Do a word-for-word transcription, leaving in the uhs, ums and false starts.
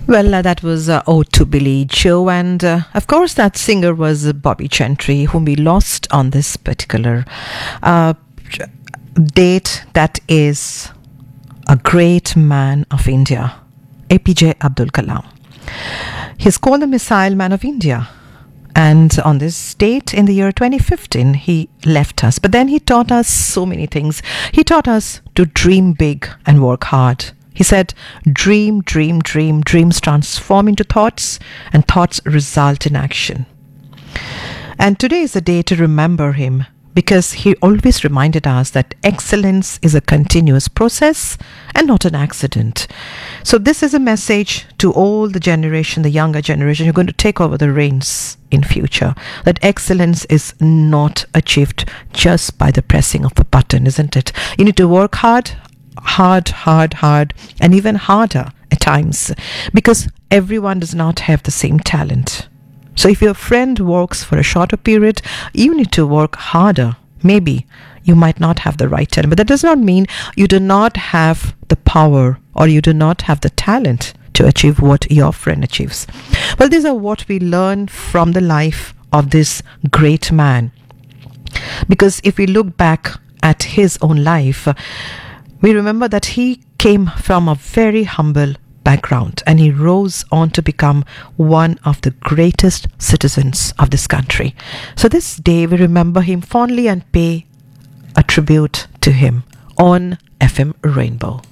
Well, uh, that was uh, Ode to Billy Joe, and uh, of course, that singer was uh, Bobby Gentry, whom we lost on this particular uh, date. That is a great man of India, A P J Abdul Kalam. He's called the Missile Man of India. And on this date in the year twenty fifteen, he left us. But then he taught us so many things. He taught us to dream big and work hard. He said, dream, dream, dream. Dreams transform into thoughts, and thoughts result in action. And today is a day to remember him, because he always reminded us that excellence is a continuous process and not an accident. So this is a message to all the generation, the younger generation, you're going to take over the reins in future, that excellence is not achieved just by the pressing of a button, isn't it? You need to work hard, hard, hard, hard, and even harder at times, because everyone does not have the same talent. So if your friend works for a shorter period, you need to work harder. Maybe you might not have the right talent, but that does not mean you do not have the power or you do not have the talent to achieve what your friend achieves. Well, these are what we learn from the life of this great man. Because if we look back at his own life, we remember that he came from a very humble background, and he rose on to become one of the greatest citizens of this country. So this day we remember him fondly and pay a tribute to him on F M Rainbow.